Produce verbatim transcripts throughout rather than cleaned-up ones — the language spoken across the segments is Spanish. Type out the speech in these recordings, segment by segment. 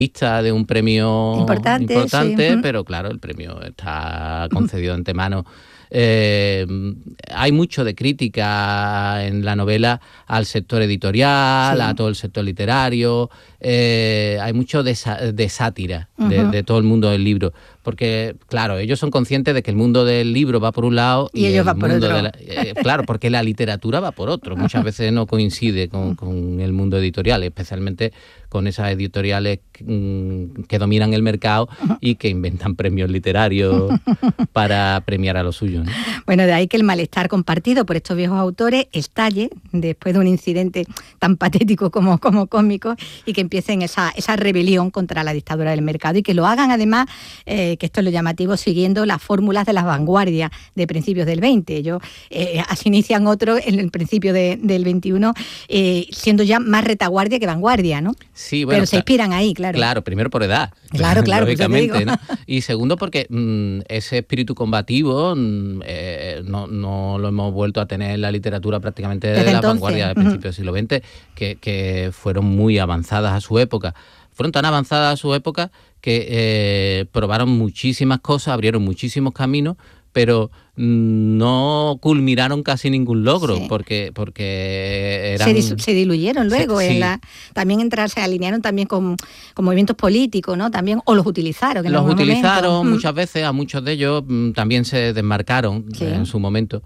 de un premio importante, importante sí. Pero claro, el premio está concedido de antemano. Eh, hay mucho de crítica en la novela al sector editorial, sí. a todo el sector literario, eh, hay mucho de, de sátira uh-huh. de, de todo el mundo del libro, porque claro, ellos son conscientes de que el mundo del libro va por un lado y, y ellos van por otro. De la, eh, claro, porque la literatura va por otro, muchas veces no coincide con, con el mundo editorial, especialmente con esas editoriales que, que dominan el mercado y que inventan premios literarios para premiar a los suyos, ¿no? Bueno, de ahí que el malestar compartido por estos viejos autores estalle después de un incidente tan patético como, como cómico, y que empiecen esa, esa rebelión contra la dictadura del mercado, y que lo hagan además, eh, que esto es lo llamativo, siguiendo las fórmulas de las vanguardias de principios del veinte. Ellos eh, así inician otro en el principio de, del veintiuno, eh, siendo ya más retaguardia que vanguardia, ¿no? Sí, bueno, pero se inspiran ahí, claro. Claro, primero por edad. Claro, claro, lógicamente, ¿no? Y segundo porque mmm, ese espíritu combativo mmm, eh, no, no lo hemos vuelto a tener en la literatura prácticamente desde, desde la entonces. vanguardia de principios uh-huh. del siglo veinte, que, que fueron muy avanzadas a su época. Fueron tan avanzadas a su época que eh, probaron muchísimas cosas, abrieron muchísimos caminos, pero no culminaron casi ningún logro, sí. porque porque eran... Se, dis- se diluyeron luego, se, en sí. la, también entrar, se alinearon también con, con movimientos políticos, ¿no? También, o los utilizaron. En los utilizaron momento. muchas veces, a muchos de ellos m, también se desmarcaron sí. en su momento,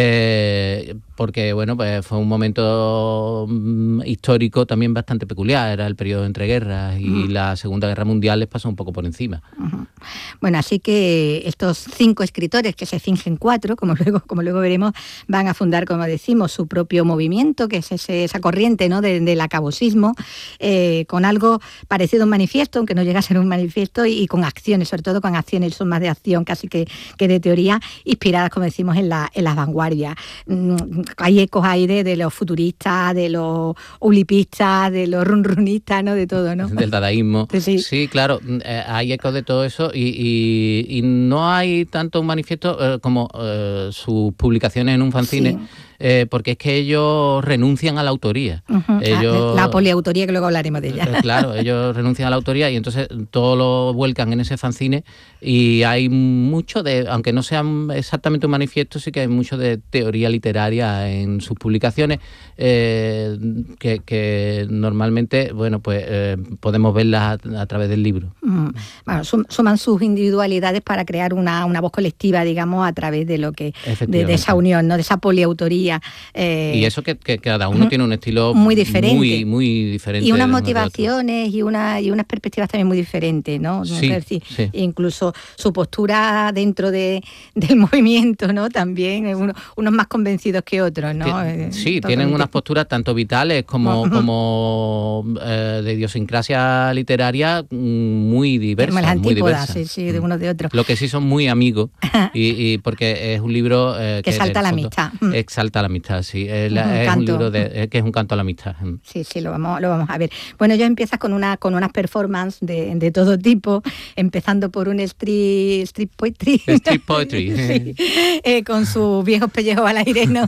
eh, porque bueno, pues fue un momento m, histórico también bastante peculiar, era el periodo entre guerras y uh-huh. la Segunda Guerra Mundial les pasó un poco por encima. Uh-huh. Bueno, así que estos cinco escritores que se fingen cuatro, como luego, como luego veremos, van a fundar, como decimos, su propio movimiento, que es ese, esa corriente, ¿no? de, del acabosismo, eh, con algo parecido a un manifiesto, aunque no llega a ser un manifiesto, y, y con acciones, sobre todo con acciones, son más de acción casi que, que de teoría, inspiradas, como decimos, en, la, en las vanguardias. Mm, hay ecos ahí de, de los futuristas, de los ulipistas, de los runrunistas, ¿no? De todo, ¿no? Del dadaísmo. Sí, sí claro, eh, hay ecos de todo eso y, y, y no hay tanto un manifiesto eh, como eh, sus publicaciones en un fanzine, sí. eh, porque es que ellos renuncian a la autoría. Uh-huh. Ellos, la poliautoría, que luego hablaremos de ella. Eh, claro, ellos renuncian a la autoría y entonces todo lo vuelcan en ese fanzine, y hay mucho de, aunque no sean exactamente un manifiesto, sí que hay mucho de teoría literaria en sus publicaciones, eh, que, que normalmente, bueno, pues eh, podemos verlas a, a través del libro. Uh-huh. Bueno, sum, suman sus individualidades para crear una, una voz colectiva, digamos, a través de lo que de, de esa unión, ¿no? De esa poliautoría. Eh, y eso que, que cada uno uh-huh. tiene un estilo muy diferente, muy, muy diferente, y unas motivaciones y una y unas perspectivas también muy diferentes, ¿no? Sí, decir, sí. Incluso su postura dentro de, del movimiento, ¿no? También uno, unos más convencidos que otros, ¿no? Tien, sí, Totalmente. Tienen unas posturas tanto vitales como, uh-huh. como eh, de idiosincrasia literaria muy diversas, las muy diversas. Sí, sí, de unos de otros. Lo que sí son muy amigos, y, y porque es un libro eh, que, que exalta la amistad. Exalta la amistad, sí. Es, uh-huh, es un libro de, que es un canto a la amistad. Sí, sí, lo vamos, lo vamos a ver. Bueno, ya empiezas con una con unas performances de, de todo tipo, empezando por un street, street poetry. Street poetry. Sí, eh, con sus viejos pellejos al aire, ¿no?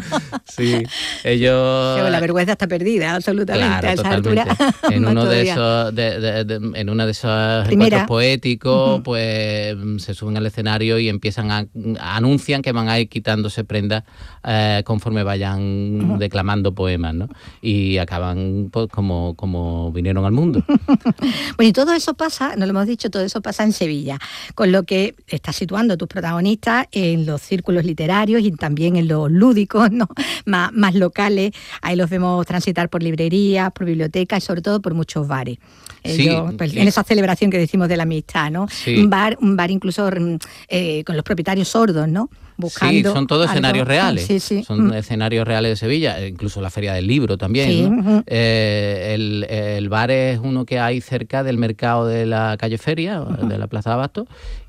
Sí, ellos... Pero la vergüenza está perdida, absolutamente, claro, a esa totalmente. altura. En uno de esos, de, de, de, en uno de esos encuentros poéticos, uh-huh. pues se suben al escenario y empiezan a, a anuncian que van a ir quitándose prendas eh, conforme vayan uh-huh. declamando poemas, ¿no? Y acaban pues, como, como vinieron al mundo. Bueno, y todo eso pasa, no lo hemos dicho, todo eso pasa en Sevilla, con lo que estás situando a tus protagonistas en los círculos literarios y también en los lúdicos, ¿no? Más, más locales. Ahí los vemos transitar por librerías, por bibliotecas y sobre todo por muchos bares. Sí, Ellos, pues, sí. En esa celebración que decimos de la amistad, ¿no? Sí. Un bar, un bar incluso eh, con los propietarios sordos, ¿no? Buscando sí, son todos algo. escenarios reales, sí, sí. son mm. escenarios reales de Sevilla, incluso la Feria del Libro también, sí, ¿no? uh-huh. eh, el, el bar es uno que hay cerca del mercado de la calle Feria, uh-huh. de la Plaza de Abasto,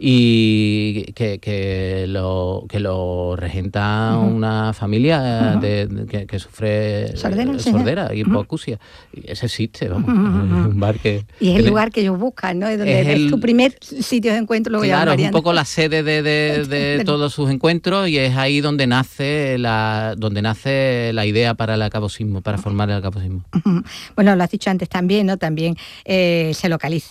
y que, que, lo, que lo regenta uh-huh. una familia uh-huh. de, de, que, que sufre sordera, sordera sí. y hipoacusia. Uh-huh. Y ese existe, vamos, uh-huh. un bar que... Y es el que lugar que ellos buscan, ¿no? Es donde es, es, el, es tu primer sitio de encuentro. Luego claro, ya es un poco la sede de, de, de, de todos sus encuentros, y es ahí donde nace la donde nace la idea para el acabosismo, para formar el acabosismo. Bueno, lo has dicho antes también, ¿no? También eh, se localiza